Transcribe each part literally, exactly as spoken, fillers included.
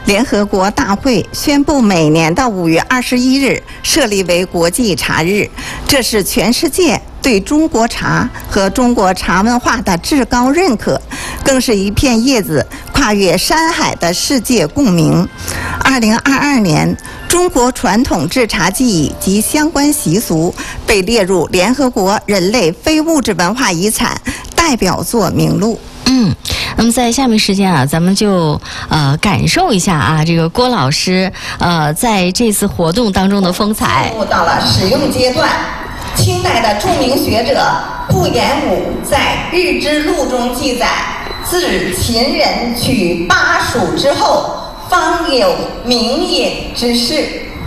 联合国大会宣布每年的五月二十一日设立为国际茶日，这是全世界对中国茶和中国茶文化的至高认可，更是一片叶子跨越山海的世界共鸣。二零二二年，中国传统制茶技艺及相关习俗被列入联合国人类非物质文化遗产代表作名录。 嗯，那么在下面时间啊，咱们就呃感受一下啊，这个郭老师呃在这次活动当中的风采。 进入到了使用阶段。清代的著名学者顾炎武在《日之录》中记载：自秦人取巴蜀之后，方有名饮之事。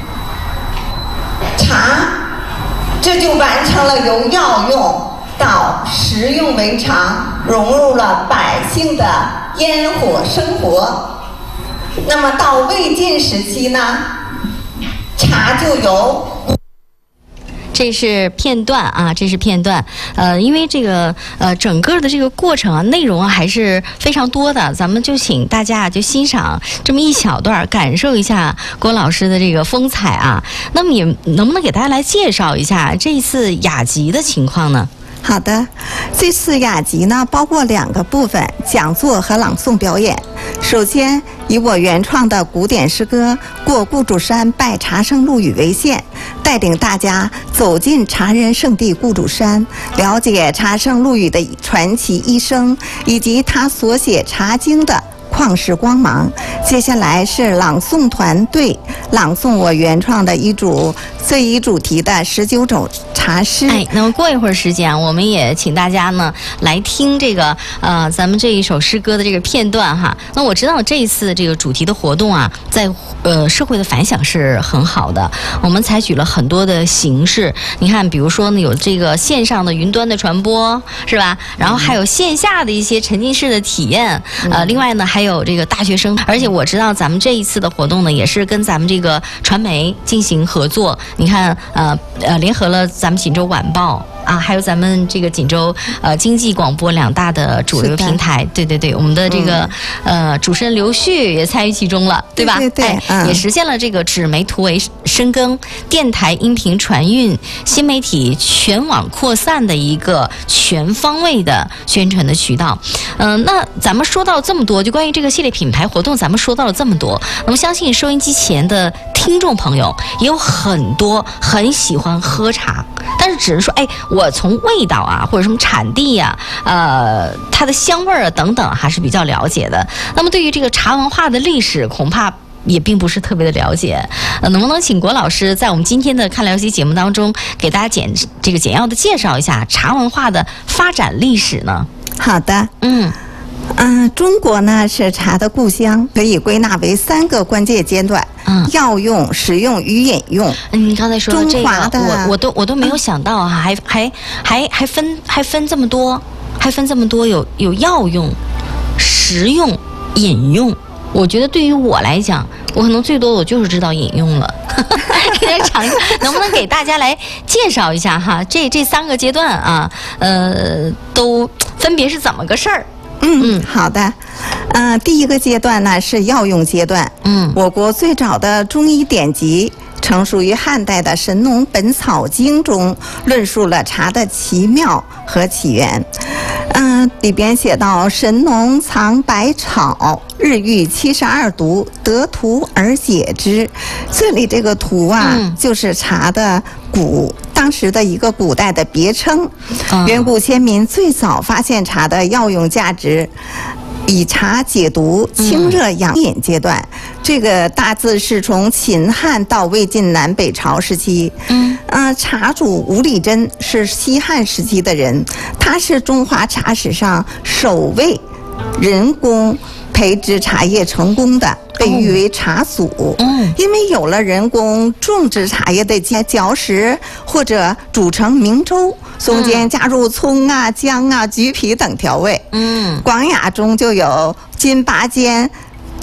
茶，这就完成了由药用到食用为常，融入了百姓的烟火生活。那么到魏晋时期呢，茶就由这是片段啊，这是片段。呃，因为这个呃整个的这个过程啊，内容啊还是非常多的，咱们就请大家就欣赏这么一小段，感受一下郭老师的这个风采啊。那么也能不能给大家来介绍一下这一次雅集的情况呢？ 好的，这次雅集呢包括两个部分：讲座和朗诵表演。首先，以我原创的古典诗歌《过顾主山拜茶圣陆羽》为线，带领大家走进茶人圣地顾主山，了解茶圣陆羽的传奇一生以及他所写茶经的旷世光芒。接下来是朗诵团队朗诵我原创的一组这一主题的十九首茶诗。 哎，那么过一会儿时间，我们也请大家呢来听这个呃咱们这一首诗歌的这个片段哈。那我知道这一次这个主题的活动啊，在呃社会的反响是很好的。我们采取了很多的形式，你看，比如说呢有这个线上的云端的传播，是吧？然后还有线下的一些沉浸式的体验，呃，另外呢还有这个大学生，而且我知道咱们这一次的活动呢，也是跟咱们这个传媒进行合作。你看，呃呃，联合了咱们锦州晚报啊，还有咱们这个锦州呃经济广播两大的主流平台。对对对，我们的这个、嗯、呃主持人刘旭也参与其中了，对吧？ 对对对， 哎嗯、 也实现了这个纸媒图为深耕、电台音频传运、新媒体全网扩散的一个全方位的宣传的渠道。嗯、呃，那咱们说到这么多，就关于这个系列品牌活动，咱们说到了这么多，那么相信收音机前的听众朋友也有很多很喜欢喝茶，但是只是说，哎，我从味道啊，或者什么产地呀、啊，呃，它的香味儿啊等等，还是比较了解的。那么对于这个茶文化的历史，恐怕也并不是特别的了解。呃，能不能请郭老师在我们今天的看聊习节目当中，给大家简这个简要的介绍一下茶文化的发展历史呢？ 好的， 嗯。 嗯，中国呢是茶的故乡，可以归纳为三个关键阶段：嗯，药用、食用与饮用。 嗯，你刚才说的这个，我我都我都没有想到啊，还还还还分还分这么多，还分这么多，有有药用、食用、饮用。我觉得对于我来讲，我可能最多我就是知道饮用了。尝能不能给大家来介绍一下哈？这这三个阶段啊，呃，都分别是怎么个事儿？ 嗯嗯，好的。嗯、呃，第一个阶段呢是药用阶段。嗯，我国最早的中医典籍成熟于汉代的《神农本草经》中，论述了茶的奇妙和起源。嗯、呃，里边写到：神农藏百草，日遇七十二毒，得图而解之。这里这个图啊，嗯、就是茶的古。当时的一个古代的别称，远古先民最早发现茶的药用价值，以茶解毒、清热养饮阶段。嗯、这个大致是从秦汉到魏晋南北朝时期。嗯，呃，茶主吴理真是西汉时期的人，他是中华茶史上首位人工培植茶叶成功的，被誉为茶祖。嗯，因为有了人工种植茶叶的嚼食或者煮成明粥，中间加入葱啊、姜啊、橘皮等调味。嗯，广雅中就有金拔尖、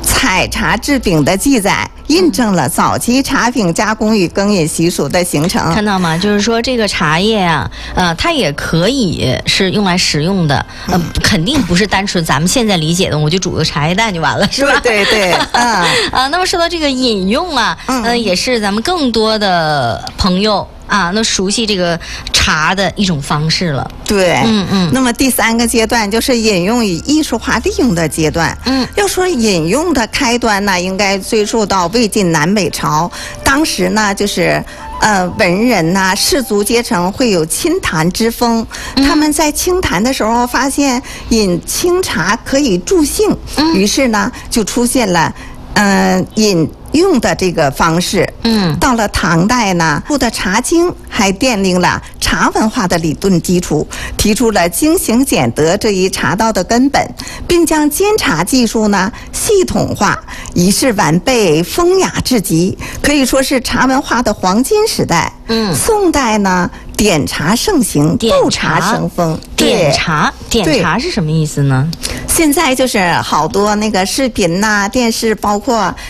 采茶制饼的记载，印证了早期茶饼加工与羹饮习俗的形成。 看到吗？就是说这个茶叶啊，呃，它也可以是用来食用的，呃，嗯、肯定不是单纯咱们现在理解的，我就煮个茶叶蛋就完了，是吧？ 对对对，嗯啊，那么说到这个饮用啊，嗯、呃，也是咱们更多的朋友啊，那熟悉这个茶的一种方式了。 对， 嗯嗯。 那么第三个阶段就是饮用与艺术化利用的阶段。嗯，要说饮用的开端呢，应该追溯到魏晋南北朝，当时呢就是呃文人呐、啊、士族阶层会有清谈之风，嗯、他们在清谈的时候发现饮清茶可以助兴，嗯、于是呢就出现了嗯、呃、饮用的这个方式。嗯，到了唐代呢，出的《茶经》还奠定了茶文化的理论基础，提出了精行俭德这一茶道的根本，并将煎茶技术呢系统化，仪式完备，风雅至极，可以说是茶文化的黄金时代。嗯，宋代呢，点茶盛行，斗茶生风。 点茶，点茶是什么意思呢？ 现在就是好多那个视频呐、啊、电视，包括